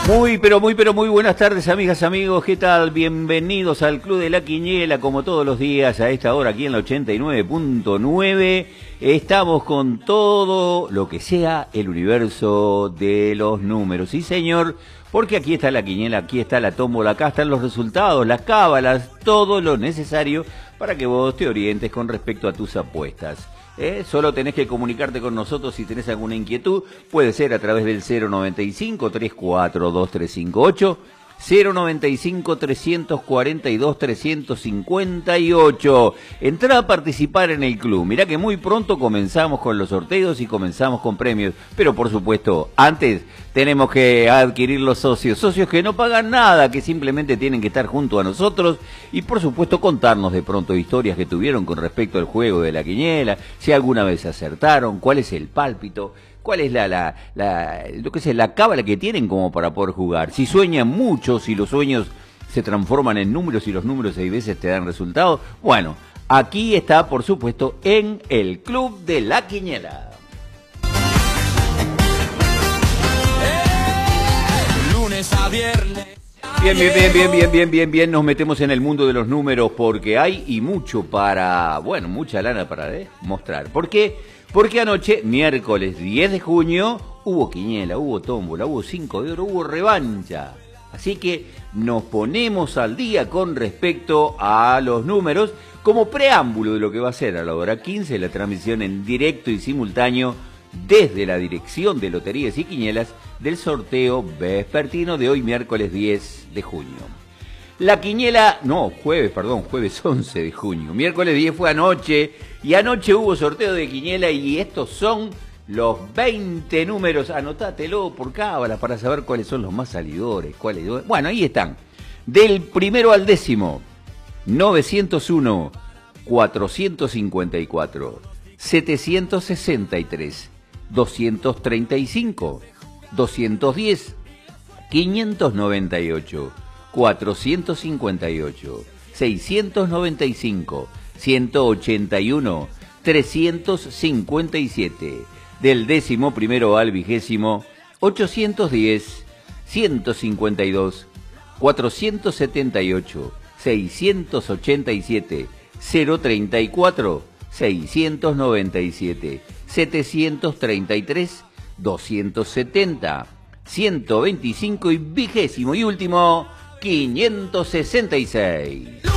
Muy buenas tardes, amigas, amigos, ¿qué tal? Bienvenidos al Club de la Quiniela, como todos los días a esta hora aquí en la 89.9. Estamos con todo lo que sea el universo de los números, sí señor, porque aquí está la quiniela, aquí está la tómbola, acá están los resultados, las cábalas, todo lo necesario para que vos te orientes con respecto a tus apuestas. Solo tenés que comunicarte con nosotros si tenés alguna inquietud, puede ser a través del 095-342-358, 095-342-358. Entrá a participar en el club. Mirá que muy pronto comenzamos con los sorteos y comenzamos con premios, pero por supuesto, antes tenemos que adquirir los socios que no pagan nada, que simplemente tienen que estar junto a nosotros y por supuesto contarnos de pronto historias que tuvieron con respecto al juego de la quiniela, si alguna vez acertaron, cuál es el pálpito, cuál es la cábala que tienen como para poder jugar, si sueñan mucho, si los sueños se transforman en números y los números hay veces te dan resultados. Bueno, aquí está por supuesto en el Club de la Quiniela. A viernes. Bien, nos metemos en el mundo de los números porque hay y mucho mucha lana para mostrar. ¿Por qué? Porque anoche, miércoles 10 de junio, hubo quiniela, hubo tómbola, hubo 5 de oro, hubo revancha. Así que nos ponemos al día con respecto a los números como preámbulo de lo que va a ser a la hora 15 la transmisión en directo y simultáneo desde la Dirección de Loterías y Quinielas del sorteo vespertino de hoy miércoles 10 de junio. La quiniela, jueves 11 de junio. Miércoles 10 fue anoche y anoche hubo sorteo de quiniela y estos son los 20 números. Anotátelo por cábala para saber cuáles son los más salidores. Bueno, ahí están. Del primero al décimo, 901, 454, 763, 235, 210, 598, 458, 695, 181, 357. Del décimo primero al vigésimo, 810, 152, 478, 687, 034, 697, 733, 270, 125 y vigésimo y último, 566.